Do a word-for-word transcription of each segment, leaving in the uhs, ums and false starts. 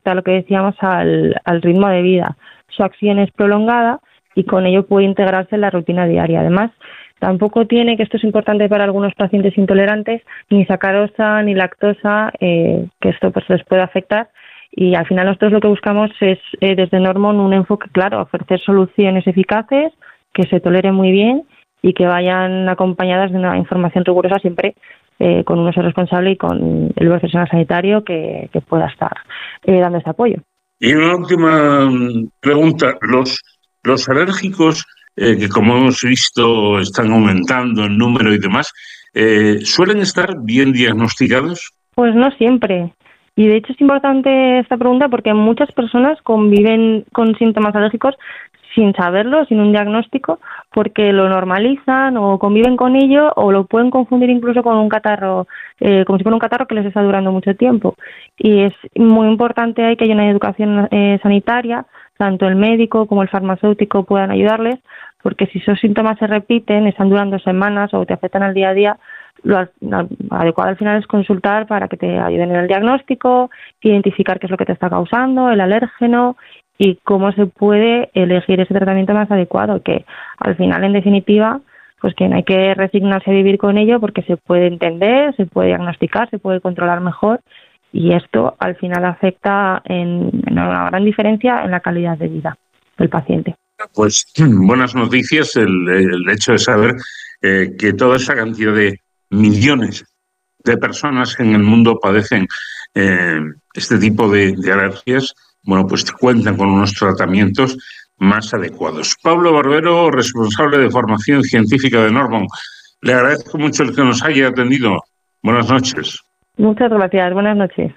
afecta, lo que decíamos, al, al ritmo de vida. Su acción es prolongada y con ello puede integrarse en la rutina diaria. Además, tampoco tiene, que esto es importante para algunos pacientes intolerantes, ni sacarosa ni lactosa, eh, que esto pues les puede afectar. Y al final nosotros lo que buscamos es, eh, desde Normon, un enfoque claro, ofrecer soluciones eficaces, que se toleren muy bien y que vayan acompañadas de una información rigurosa, siempre eh, con un uso responsable y con el profesional sanitario que, que pueda estar eh, dando ese apoyo. Y una última pregunta. Los, los alérgicos, eh, que como hemos visto están aumentando en número y demás, eh, ¿suelen estar bien diagnosticados? Pues no siempre. Y de hecho es importante esta pregunta porque muchas personas conviven con síntomas alérgicos sin saberlo, sin un diagnóstico, porque lo normalizan o conviven con ello o lo pueden confundir incluso con un catarro, eh, como si fuera un catarro que les está durando mucho tiempo. Y es muy importante ahí que haya una educación eh, sanitaria, tanto el médico como el farmacéutico puedan ayudarles, porque si esos síntomas se repiten, están durando semanas o te afectan al día a día, lo adecuado al final es consultar para que te ayuden en el diagnóstico, identificar qué es lo que te está causando, el alérgeno y cómo se puede elegir ese tratamiento más adecuado, que al final, en definitiva, pues que no hay que resignarse a vivir con ello porque se puede entender, se puede diagnosticar, se puede controlar mejor y esto al final afecta en, en una gran diferencia en la calidad de vida del paciente. Pues buenas noticias el, el hecho de saber eh, que toda esa cantidad de millones de personas en el mundo padecen eh, este tipo de, de alergias, bueno, pues cuentan con unos tratamientos más adecuados. Pablo Barbero, responsable de formación científica de Normon, le agradezco mucho el que nos haya atendido. Buenas noches. Muchas gracias, buenas noches.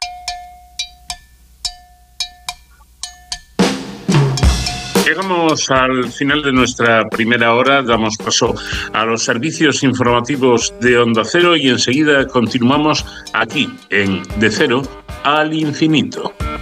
Llegamos al final de nuestra primera hora, damos paso a los servicios informativos de Onda Cero y enseguida continuamos aquí en De Cero al Infinito.